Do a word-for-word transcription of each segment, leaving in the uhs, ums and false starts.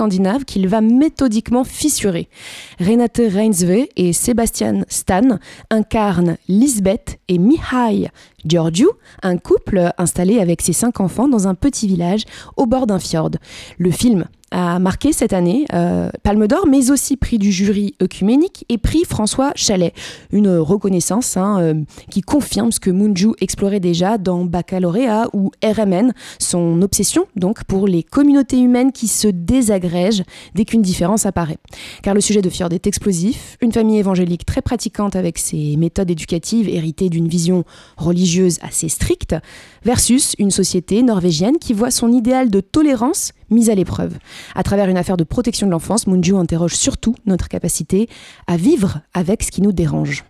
scandinave qu'il va méthodiquement fissurer. Renate Reinsve et Sebastian Stan incarnent Lisbeth et Mihai Georgiou, un couple installé avec ses cinq enfants dans un petit village au bord d'un fjord. Le film a marqué cette année euh, Palme d'Or, mais aussi prix du jury œcuménique et prix François Chalet. Une reconnaissance hein, euh, qui confirme ce que Mungiu explorait déjà dans Baccalauréat ou R M N, son obsession donc pour les communautés humaines qui se désagrègent dès qu'une différence apparaît. Car le sujet de Fjord est explosif, une famille évangélique très pratiquante avec ses méthodes éducatives héritées d'une vision religieuse assez stricte, versus une société norvégienne qui voit son idéal de tolérance mise à l'épreuve. À travers une affaire de protection de l'enfance, Mungiu interroge surtout notre capacité à vivre avec ce qui nous dérange.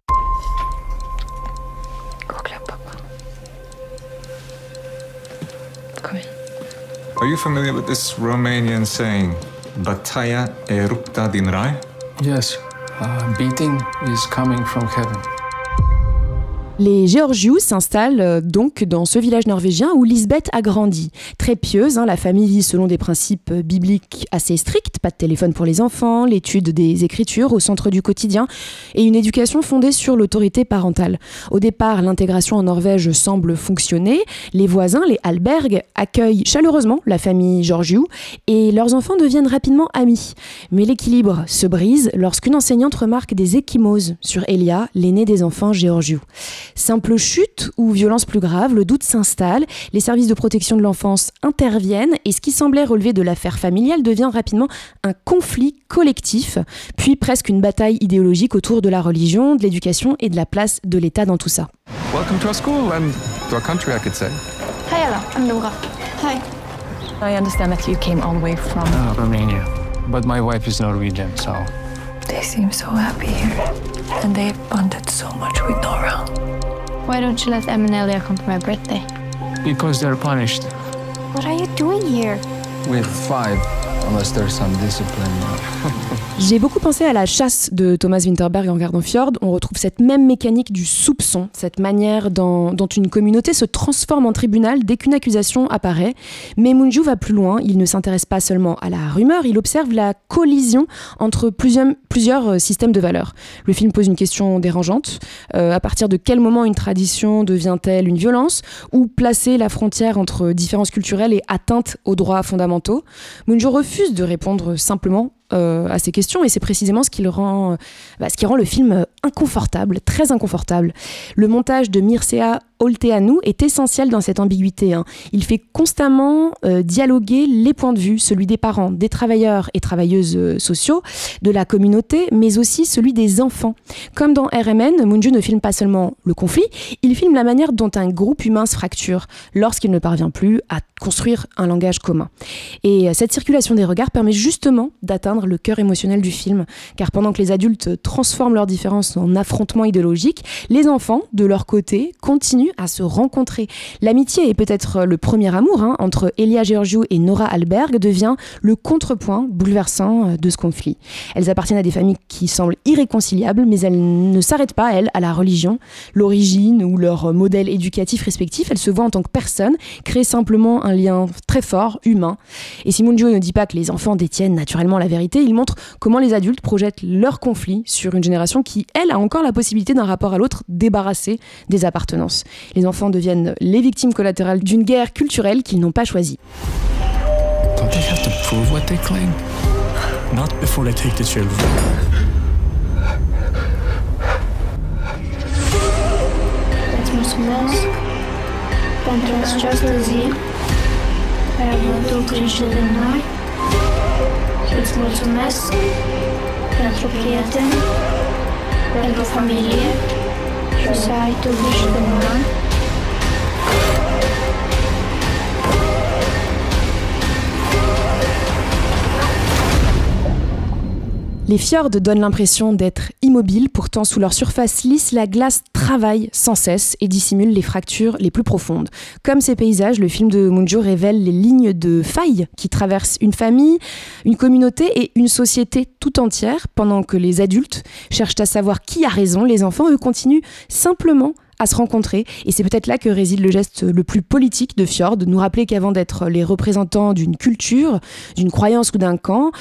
Are you familiar with this Romanian saying, Bataia e rupta din rai? Yes, uh, beating is coming from heaven. Les Georgiou s'installent euh, donc dans ce village norvégien où Lisbeth a grandi. Très pieuse, hein, la famille vit selon des principes euh, bibliques assez stricts, pas de téléphone pour les enfants, l'étude des écritures au centre du quotidien et une éducation fondée sur l'autorité parentale. Au départ, l'intégration en Norvège semble fonctionner. Les voisins, les Alberg, accueillent chaleureusement la famille Georgiou et leurs enfants deviennent rapidement amis. Mais l'équilibre se brise lorsqu'une enseignante remarque des ecchymoses sur Elia, l'aîné des enfants Georgiou. Simple chute ou violence plus grave, le doute s'installe, les services de protection de l'enfance interviennent et ce qui semblait relever de l'affaire familiale devient rapidement un conflit collectif, puis presque une bataille idéologique autour de la religion, de l'éducation et de la place de l'État dans tout ça. Welcome to our school and to our country, I could say. Hi, Ella. I'm Laura. Hi. I understand that you came all the way from... Uh, Romania. But my wife is Norwegian, so... They seem so happy here. And they've bonded so much with Nora. Why don't you let Em and Elia come for my birthday? Because they're punished. What are you doing here? With five, unless there's some discipline. J'ai beaucoup pensé à La chasse de Thomas Vinterberg en regardant Fjord. On retrouve cette même mécanique du soupçon, cette manière dans, dont une communauté se transforme en tribunal dès qu'une accusation apparaît. Mais Mungiu va plus loin, il ne s'intéresse pas seulement à la rumeur, il observe la collision entre plusieurs, plusieurs systèmes de valeurs. Le film pose une question dérangeante. Euh, à partir de quel moment une tradition devient-elle une violence? Ou placer la frontière entre différences culturelles et atteinte aux droits fondamentaux? Mungiu refuse de répondre simplement Euh, à ces questions et c'est précisément ce qui le rend, bah, ce qui rend le film inconfortable, très inconfortable. Le montage de Mircea Olteanu est essentiel dans cette ambiguïté. Hein. Il fait constamment euh, dialoguer les points de vue, celui des parents, des travailleurs et travailleuses euh, sociaux, de la communauté, mais aussi celui des enfants. Comme dans R M N, Mungiu ne filme pas seulement le conflit, il filme la manière dont un groupe humain se fracture lorsqu'il ne parvient plus à construire un langage commun. Et euh, cette circulation des regards permet justement d'atteindre le cœur émotionnel du film, car pendant que les adultes transforment leurs différences en affrontements idéologiques, les enfants, de leur côté, continuent à se rencontrer. L'amitié est peut-être le premier amour hein, entre Elia Georgiou et Nora Alberg devient le contrepoint bouleversant de ce conflit. Elles appartiennent à des familles qui semblent irréconciliables, mais elles ne s'arrêtent pas, elles, à la religion, l'origine ou leur modèle éducatif respectif. Elles se voient en tant que personnes, créent simplement un lien très fort, humain. Et si Mungiu ne dit pas que les enfants détiennent naturellement la vérité, il montre comment les adultes projettent leur conflit sur une génération qui, elle, a encore la possibilité d'un rapport à l'autre débarrassé des appartenances. Les enfants deviennent les victimes collatérales d'une guerre culturelle qu'ils n'ont pas choisie. Don't they have to prove what they claim? Not before they take the children. Het moet mens. Pentru această care a avut grijă de noi. Îți mulțumesc pentru prieteni, pentru familie și să ai tu grijă de noi. Les fjords donnent l'impression d'être immobiles, pourtant sous leur surface lisse, la glace travaille sans cesse et dissimule les fractures les plus profondes. Comme ces paysages, le film de Mungiu révèle les lignes de faille qui traversent une famille, une communauté et une société tout entière. Pendant que les adultes cherchent à savoir qui a raison, les enfants, eux, continuent simplement à se rencontrer. Et c'est peut-être là que réside le geste le plus politique de Fjord, nous rappeler qu'avant d'être les représentants d'une culture, d'une croyance ou d'un camp,